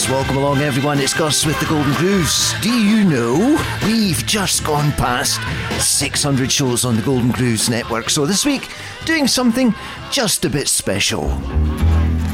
Welcome along, everyone. It's Gus with the Golden Grooves. Do you know we've just gone past 600 shows on the Golden Grooves Network? So this week, doing something just a bit special.